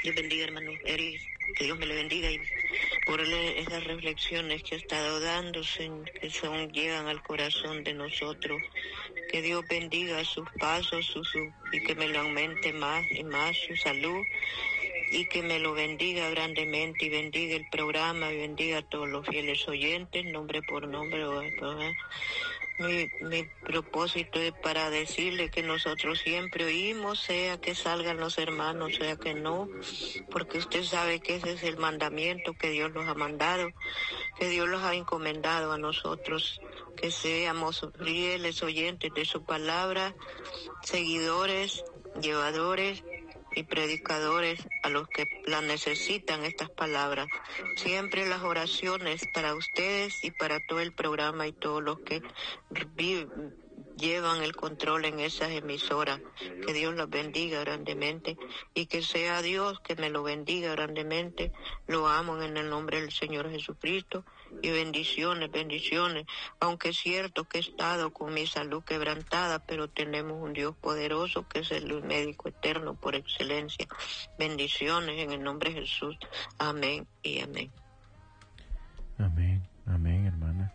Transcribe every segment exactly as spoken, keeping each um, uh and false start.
Dios bendiga, hermano Eric, que Dios me le bendiga y por le- esas reflexiones que ha estado dando, Señor, que son, llegan al corazón de nosotros. Que Dios bendiga sus pasos su, su, y que me lo aumente más y más su salud y que me lo bendiga grandemente y bendiga el programa y bendiga a todos los fieles oyentes, nombre por nombre. Mi, mi propósito es para decirle que nosotros siempre oímos, sea que salgan los hermanos, sea que no, porque usted sabe que ese es el mandamiento que Dios los ha mandado, que Dios los ha encomendado a nosotros, que seamos fieles oyentes de su palabra, seguidores, llevadores y predicadores a los que la necesitan estas palabras. Siempre las oraciones para ustedes y para todo el programa y todos los que vi- llevan el control en esas emisoras. Que Dios los bendiga grandemente y que sea Dios que me lo bendiga grandemente. Lo amo en el nombre del Señor Jesucristo y bendiciones, bendiciones. Aunque es cierto que he estado con mi salud quebrantada, pero tenemos un Dios poderoso que es el médico eterno por excelencia. Bendiciones en el nombre de Jesús. Amén y amén. Amén, amén, hermana.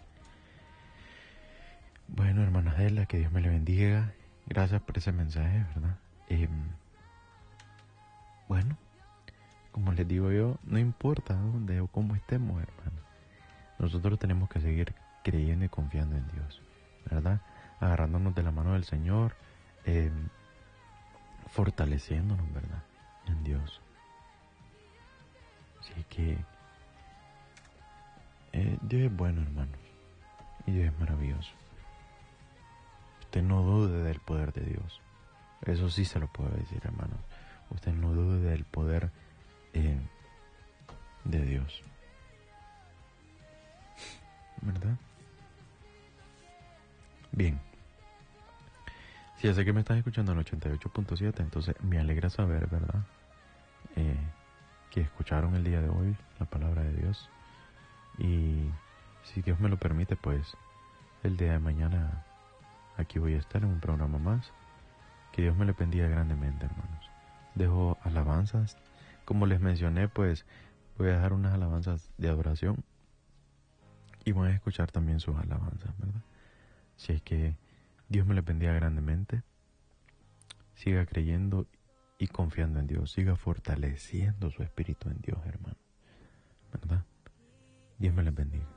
Bueno, hermana Adela, que Dios me le bendiga. Gracias por ese mensaje, ¿verdad? Eh, bueno, como les digo yo, no importa dónde o cómo estemos, hermano. Nosotros tenemos que seguir creyendo y confiando en Dios, ¿verdad? Agarrándonos de la mano del Señor, eh, fortaleciéndonos, ¿verdad? En Dios. Así que eh, Dios es bueno, hermano. Y Dios es maravilloso. Usted no dude del poder de Dios. Eso sí se lo puedo decir, hermanos. Usted no dude del poder eh, de Dios. ¿Verdad? Bien. Si ya sé que me estás escuchando en ochenta y ocho punto siete, entonces me alegra saber, ¿verdad? Eh, que escucharon el día de hoy la palabra de Dios. Y si Dios me lo permite, pues el día de mañana aquí voy a estar en un programa más. Que Dios me le bendiga grandemente, hermanos. Dejo alabanzas. Como les mencioné, pues voy a dejar unas alabanzas de adoración. Y voy a escuchar también sus alabanzas, ¿verdad? Así es que Dios me le bendiga grandemente. Siga creyendo y confiando en Dios. Siga fortaleciendo su espíritu en Dios, hermano. ¿Verdad? Dios me les bendiga.